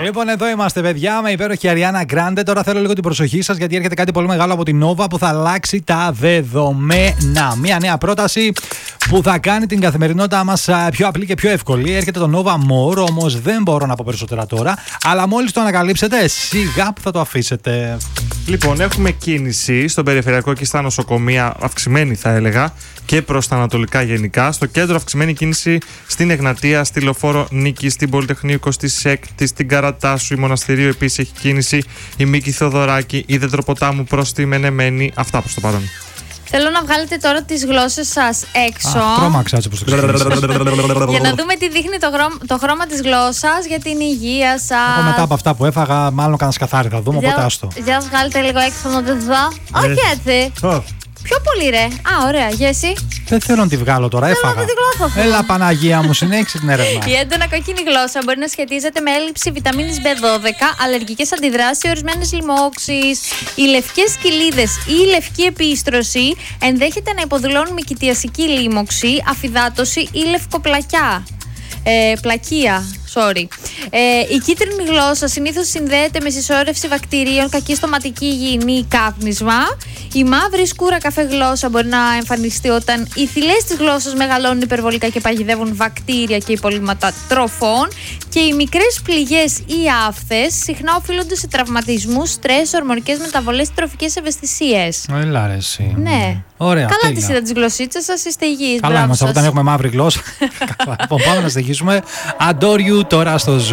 Λοιπόν, εδώ είμαστε, παιδιά, με υπέροχη Ariana Grande. Τώρα θέλω λίγο την προσοχή σας, γιατί έρχεται κάτι πολύ μεγάλο από την Nova που θα αλλάξει τα δεδομένα. Μια νέα πρόταση που θα κάνει την καθημερινότητά μας πιο απλή και πιο εύκολη. Έρχεται το Nova More, όμως δεν μπορώ να πω περισσότερα τώρα. Αλλά μόλις το ανακαλύψετε, σιγά που θα το αφήσετε. Λοιπόν, έχουμε κίνηση στον περιφερειακό και στα νοσοκομεία, αυξημένη θα έλεγα, και προς τα ανατολικά γενικά. Στο κέντρο, αυξημένη κίνηση στην Εγνατία, στη Λεωφόρο Νίκη, στην Πολυτεχνείο, στη ΣΕΚΤ, στην Καρατάσου, η Μοναστηρίου επίσης έχει κίνηση, η Μίκη Θοδωράκη, η Δεντροποτάμου προς τη Μενεμένη. Αυτά προς το παρόν. Θέλω να βγάλετε τώρα τις γλώσσες σας έξω. Τρόμαξα έτσι πως το ξεκίνησες. Για να δούμε τι δείχνει το χρώμα της γλώσσας για την υγεία σας. Εγώ μετά από αυτά που έφαγα, μάλλον κανένα σκαθάρι θα δούμε, οπότε άστο. Για βγάλετε λίγο έξω να το δω. Όχι έτσι. Πιο πολύ ρε. Α, ωραία. Για εσύ. Δεν θέλω να τη βγάλω τώρα, έφαγα. Έλα Παναγία μου, συνέχισε την έρευνα. Η έντονα κόκκινη γλώσσα μπορεί να σχετίζεται με έλλειψη βιταμίνης B12, αλλεργικές αντιδράσεις σε ορισμένες λοιμώξεις. Οι λευκές κοιλίδες ή η λευκή επίστρωση ενδέχεται να υποδηλώνουν μυκητιασική λοίμωξη, αφυδάτωση ή λευκοπλακιά. Πλακία. Η κίτρινη γλώσσα συνήθως συνδέεται με συσσόρευση βακτηρίων, κακή στοματική υγιεινή ή κάπνισμα. Η μαύρη σκούρα καφέ γλώσσα μπορεί να εμφανιστεί όταν οι θηλές της γλώσσας μεγαλώνουν υπερβολικά και παγιδεύουν βακτήρια και υπολείμματα τροφών. Και οι μικρές πληγές ή άφθες συχνά οφείλονται σε τραυματισμούς, στρες, ορμονικές μεταβολές και τροφικές ευαισθησίες. Έλα ρε εσύ. Ναι. Ωραία, καλά τις είδα τις γλωσσίτσες σας, είστε υγιείς. Καλά είμαστε, όταν έχουμε μαύρη γλώσσα. Πάμε να συνεχίσουμε. Adore you τώρα στο Zoo.